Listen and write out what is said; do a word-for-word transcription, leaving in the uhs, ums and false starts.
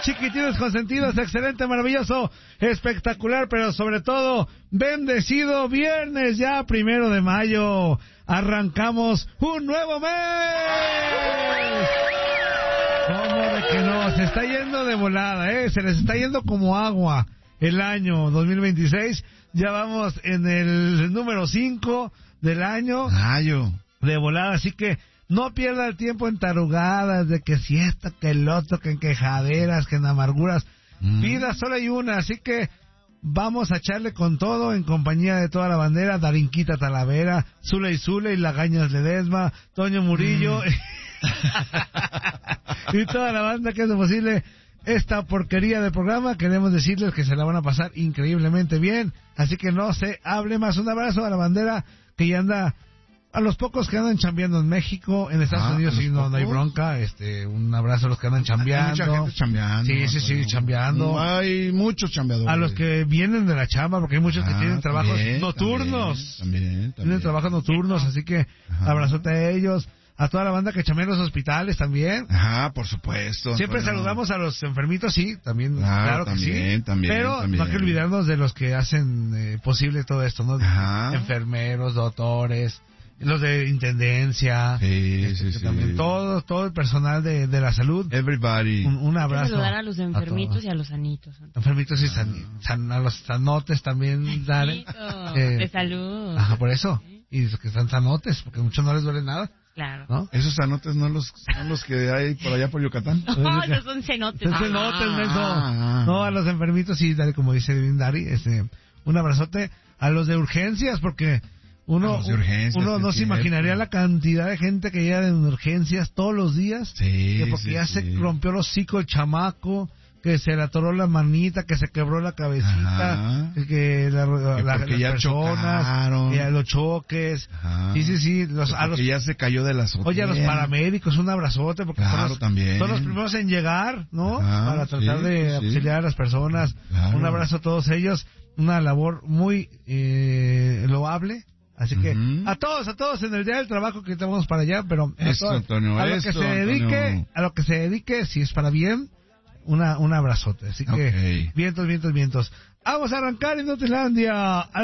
chiquitines consentidos, excelente, maravilloso, espectacular, pero sobre todo, bendecido viernes ya, primero de mayo. Arrancamos un nuevo mes. ¿Cómo de que no? Se está yendo de volada, ¿eh? Se les está yendo como agua el año dos mil veintiséis. Ya vamos en el número cinco del año. Año. De volada, así que no pierda el tiempo en tarugadas de que si esto, que el otro, que en quejaderas, que en amarguras. Mm. Vida solo hay una, así que vamos a echarle con todo en compañía de toda la bandera, Darinquita Talavera, Zule y Zule y Lagañas Ledesma, Toño Murillo mm. y toda la banda que hace posible esta porquería de programa. Queremos decirles que se la van a pasar increíblemente bien, así que no se hable más. Un abrazo a la bandera que ya anda, a los pocos que andan chambeando en México, en Estados ah, Unidos sí no, no hay bronca, este, un abrazo a los que andan chambeando. Hay mucha gente chambeando. Sí, sí, sí, chambeando. Hay muchos chambeadores. A los que vienen de la chamba, porque hay muchos ah, que tienen trabajos también, nocturnos. También, también, también. Tienen trabajos nocturnos, así que Ajá. abrazote a ellos. A toda la banda que chambea en los hospitales también. Ajá, por supuesto. Siempre Antonio. Saludamos a los enfermitos, sí, también, claro, claro que también, sí. También, Pero también. no hay que olvidarnos de los que hacen eh, posible todo esto, ¿no? Ajá. Enfermeros, doctores, los de intendencia. Sí, este, sí, sí. También todo, todo el personal de, de la salud. Everybody. Un, un abrazo. Saludar a los enfermitos a y a los sanitos. Enfermitos y san, san, a los sanotes también, dale. Eh, de salud. Ajá, por eso. Y los que están sanotes, porque a muchos no les duele nada. Claro. ¿No? Esos cenotes no los son los que hay por allá por Yucatán. No, esos son cenotes. Son cenotes, ah, menso. ah, No, a los enfermitos sí, dale, como dice Dari, este, un abrazote a los de urgencias, porque uno, urgencias, uno no se imaginaría la cantidad de gente que llega en urgencias todos los días. Sí, que porque sí, ya sí. se rompió el hocico el chamaco, que se le atoró la manita, que se quebró la cabecita, Ajá. que, que la, que la, porque las ya personas, chocaron. que los choques. Ajá. Sí, sí, sí. Los, que a los, ya se cayó de la azotea. Oye, a los paramédicos, un abrazote, porque claro, son, los, también. son los primeros en llegar, ¿no? Ajá, Para tratar sí, de sí. auxiliar a las personas. Claro. Un abrazo a todos ellos. Una labor muy eh, loable. Así que uh-huh. a todos, a todos en el día del trabajo que tenemos para allá, pero a, eso, todos, Antonio, a lo eso, que se dedique, Antonio. a lo que se dedique, si es para bien, una un abrazote. Así que okay. vientos, vientos, vientos. Vamos a arrancar en Notilandia.